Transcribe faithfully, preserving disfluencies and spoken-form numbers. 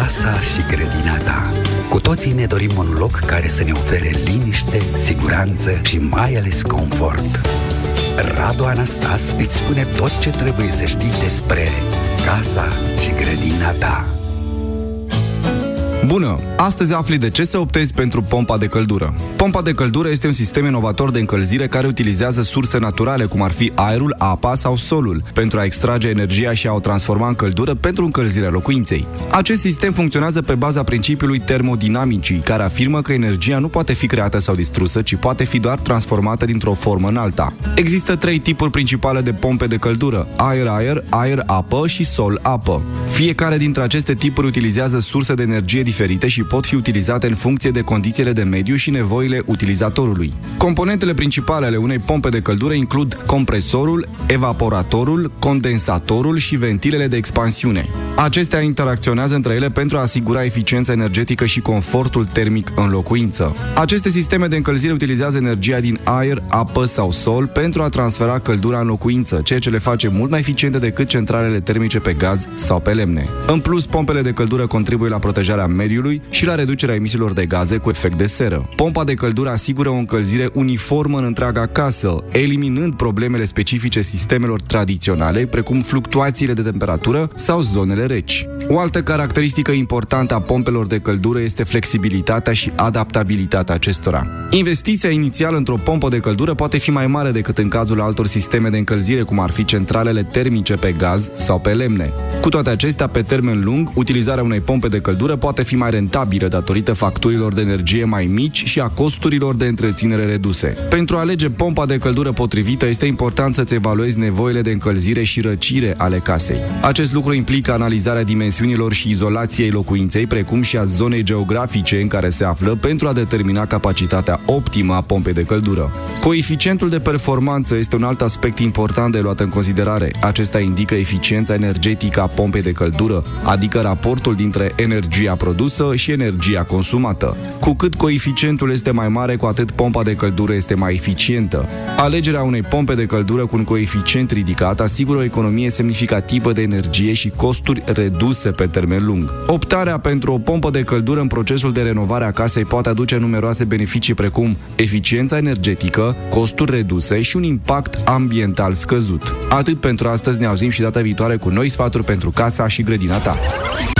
casa și grădina ta. Cu toții ne dorim un loc care să ne ofere liniște, siguranță și mai ales confort. Radu Anastas îți spune tot ce trebuie să știi despre casa și grădina ta. Bună! Astăzi afli de ce să optezi pentru pompa de căldură. Pompa de căldură este un sistem inovator de încălzire care utilizează surse naturale, cum ar fi aerul, apa sau solul, pentru a extrage energia și a o transforma în căldură pentru încălzirea locuinței. Acest sistem funcționează pe baza principiului termodinamicii, care afirmă că energia nu poate fi creată sau distrusă, ci poate fi doar transformată dintr-o formă în alta. Există trei tipuri principale de pompe de căldură: aer-aer, aer-apă și sol-apă. Fiecare dintre aceste tipuri utilizează surse de energie diferite și pot fi utilizate în funcție de condițiile de mediu și nevoile utilizatorului. Componentele principale ale unei pompe de căldură includ compresorul, evaporatorul, condensatorul și ventilele de expansiune. Acestea interacționează între ele pentru a asigura eficiența energetică și confortul termic în locuință. Aceste sisteme de încălzire utilizează energia din aer, apă sau sol pentru a transfera căldura în locuință, ceea ce le face mult mai eficiente decât centralele termice pe gaz sau pe lemne. În plus, pompele de căldură contribuie la protejarea mediului și la reducerea emisiilor de gaze cu efect de seră. Pompa de căldură asigură o încălzire uniformă în întreaga casă, eliminând problemele specifice sistemelor tradiționale, precum fluctuațiile de temperatură sau zonele reci. O altă caracteristică importantă a pompelor de căldură este flexibilitatea și adaptabilitatea acestora. Investiția inițială într-o pompă de căldură poate fi mai mare decât în cazul altor sisteme de încălzire, cum ar fi centralele termice pe gaz sau pe lemne. Cu toate acestea, pe termen lung, utilizarea unei pompe de căldură poate fi mai rentabilă datorită facturilor de energie mai mici și a costurilor de întreținere reduse. Pentru a alege pompa de căldură potrivită, este important să-ți evaluezi nevoile de încălzire și răcire ale casei. Acest lucru implică analizarea dimensiunilor și izolației locuinței, precum și a zonei geografice în care se află, pentru a determina capacitatea optimă a pompei de căldură. Coeficientul de performanță este un alt aspect important de luat în considerare. Acesta indică eficiența energetică a pompei de căldură, adică raportul dintre energia produsă și energia consumată. Cu cât coeficientul este mai mare, cu atât pompa de căldură este mai eficientă. Alegerea unei pompe de căldură cu un coeficient ridicat asigură o economie semnificativă de energie și costuri reduse pe termen lung. Optarea pentru o pompă de căldură în procesul de renovare a casei poate aduce numeroase beneficii, precum eficiența energetică, costuri reduse și un impact ambiental scăzut. Atât pentru astăzi, ne auzim și data viitoare cu noi sfaturi pentru casa și grădina ta.